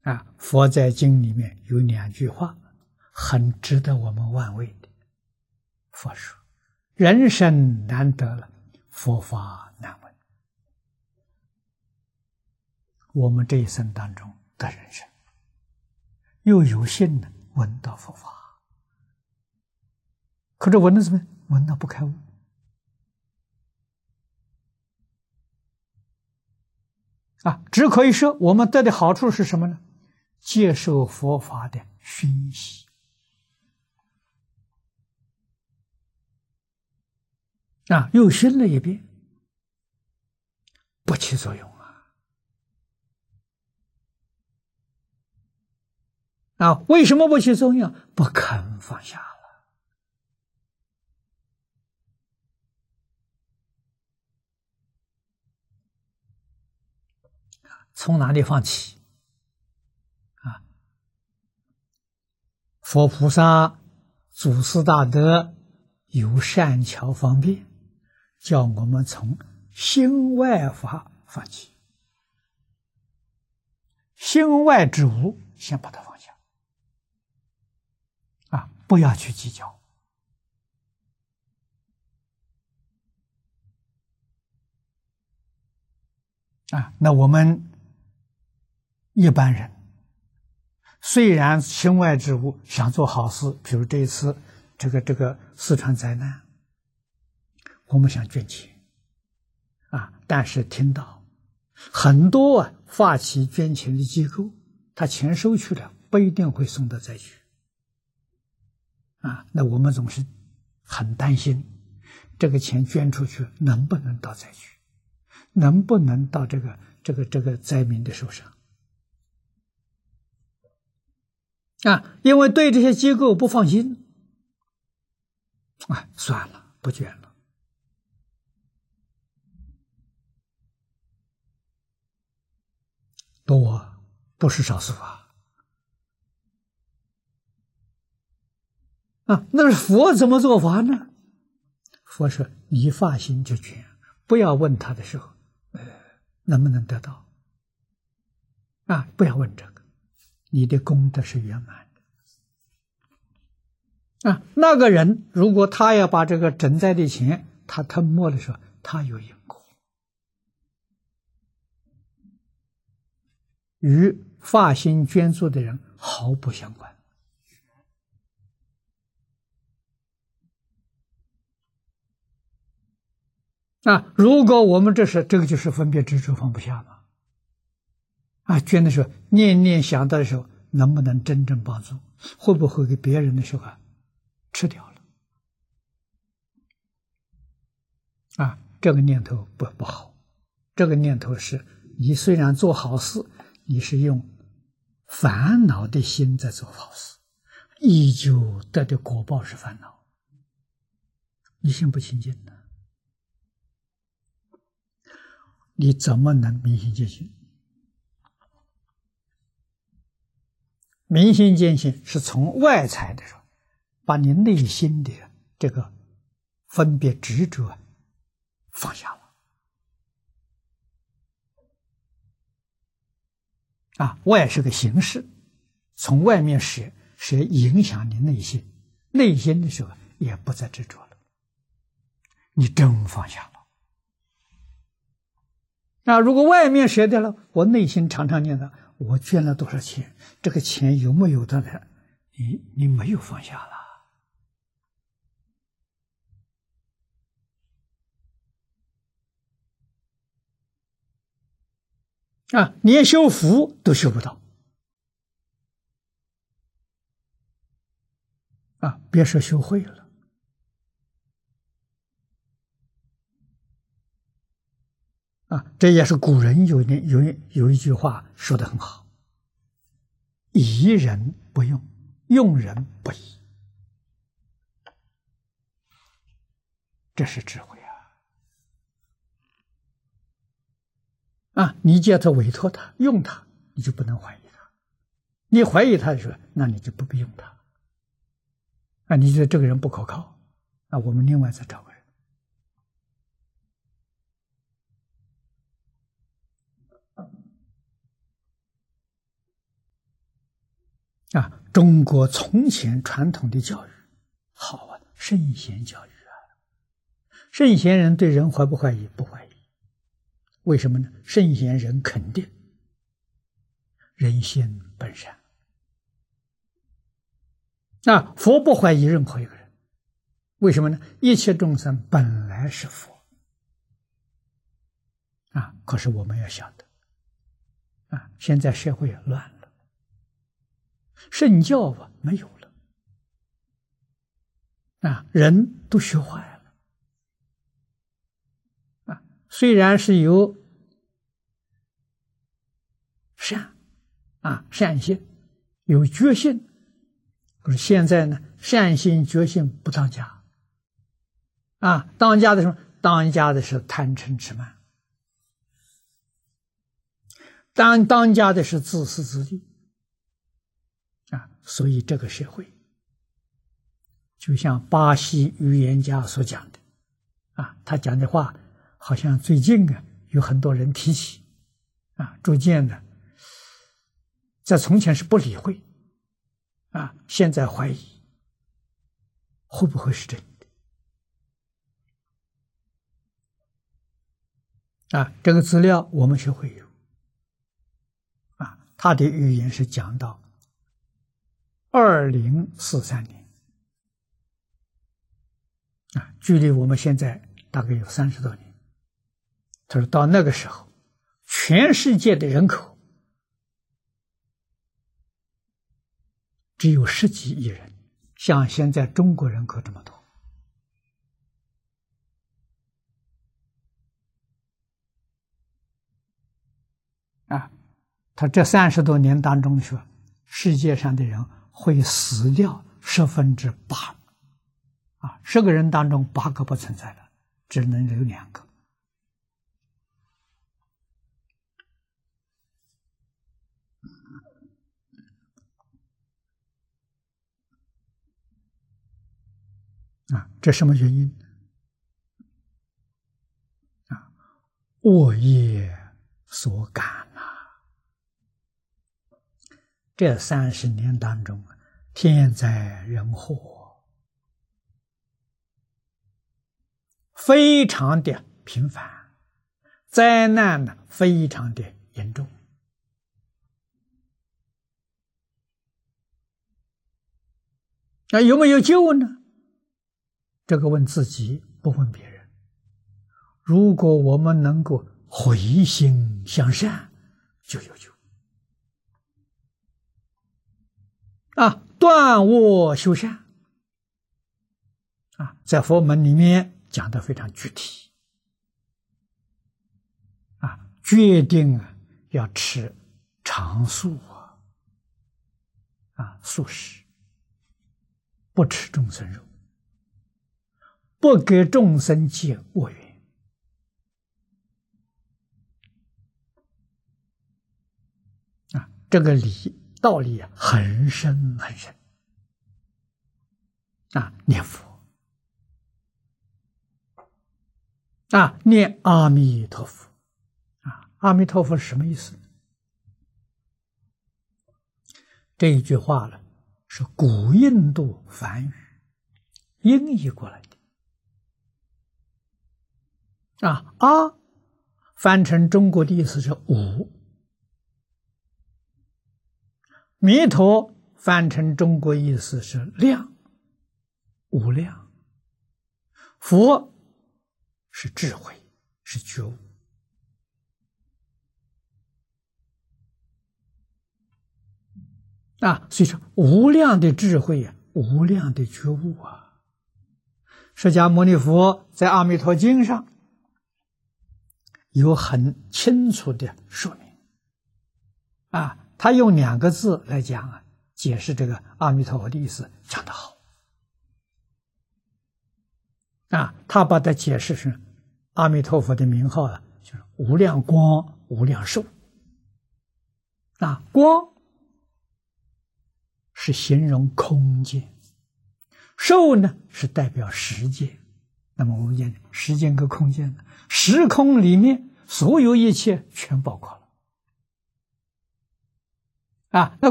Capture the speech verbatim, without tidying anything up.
啊，佛在经里面有两句话，很值得我们玩味的。佛说：“人生难得了，佛法难闻。”我们这一生当中的人生，又有幸呢闻到佛法，可是闻的什么？闻到不开悟。啊，只可以说我们得的好处是什么呢？接受佛法的熏习。啊，又熏了一遍，不起作用啊！啊，为什么不起作用？不肯放下了。从哪里放弃？啊，佛菩萨、祖师大德有善巧方便，叫我们从心外法放弃，心外之物先把它放下，啊，不要去计较。啊，那我们一般人虽然心外之物想做好事，比如这一次这个这个四川灾难，我们想捐钱啊，但是听到很多啊发起捐钱的机构，他钱收去了，不一定会送到灾区啊，那我们总是很担心，这个钱捐出去能不能到灾区，能不能到这个这个这个灾民的手上啊？因为对这些机构不放心，啊，算了，不捐了。多不是少数啊！啊，那是佛怎么做法呢？佛说：“你发心就捐，不要问他的时候，呃，能不能得到？啊，不要问这个，你的功德是圆满的。啊，那个人如果他要把这个赈灾的钱，他吞没的时候，他有因果。”与发心捐助的人毫不相关。啊，如果我们这是这个就是分别执着放不下嘛。啊，捐的时候念念想到的时候，能不能真正帮助？会不会给别人的时候啊吃掉了？啊，这个念头不不好。这个念头是你虽然做好事，你是用烦恼的心在做好事，依旧得的果报是烦恼，你心不清净的，你怎么能明心见性？明心见性是从外在的时候，把你内心的这个分别执着放下了。啊，外是个形式，从外面是是影响你内心，内心的时候也不再执着了，你真放下了。那如果外面舍掉了，我内心常常念叨，我捐了多少钱，这个钱有没有的呢？你你没有放下了。啊，连修福都修不到。啊，别说修会了。啊，这也是古人有有有一句话说得很好：“疑人不用，用人不疑。”这是智慧啊！啊，你叫他委托他用他，你就不能怀疑他。你怀疑他的时候，那你就不必用他。啊，你觉得这个人不可靠，那我们另外再找个人。 啊，中国从前传统的教育好啊，圣贤教育啊，圣贤人对人怀不怀疑？不怀疑。为什么呢？圣贤人肯定人心本善。啊，佛不怀疑任何一个人，为什么呢？一切众生本来是佛。啊，可是我们要晓得，啊，现在社会乱了，圣教啊没有了，啊，人都学坏了，啊，虽然是有善，啊，善心，有觉性，可是现在呢，善心觉性不当家，啊，当家的什么？当家的是贪嗔痴慢。当当家的是自私自利啊，所以这个社会就像巴西预言家所讲的啊，他讲的话好像最近啊有很多人提起啊，逐渐的在从前是不理会啊，现在怀疑会不会是真的啊？这个资料我们学会有。他的预言是讲到二零四三年啊，距离我们现在大概有三十多年。他说到那个时候，全世界的人口只有十几亿人，像现在中国人口这么多。啊。他这三十多年当中说，世界上的人会死掉十分之八，啊，十个人当中八个不存在了，只能留两个。啊，这什么原因？啊，恶业所感啊。这三十年当中，天灾人祸非常的频繁，灾难呢非常的严重。那有没有救呢？这个问自己，不问别人。如果我们能够回心向善，就有救。啊，断恶修善啊，在佛门里面讲的非常具体啊，决定啊要吃长素啊，啊素食，不吃众生肉，不给众生结恶缘啊，这个理。道理啊，很深很深啊！念佛啊，念阿弥陀佛啊，阿弥陀佛是什么意思？这一句话呢，是古印度梵语音译过来的啊。阿翻成中国的意思是无。弥陀翻成中国意思是量，无量。佛是智慧，是觉悟。啊，所以说无量的智慧啊，无量的觉悟啊。释迦牟尼佛在《阿弥陀经》上有很清楚的说明啊。他用两个字来讲啊，解释这个阿弥陀佛的意思，讲得好啊。他把它解释成阿弥陀佛的名号啊，就是无量光、无量寿啊。光是形容空间，寿呢是代表时间。那么我们讲时间跟空间呢，时空里面所有一切全包括了。啊，那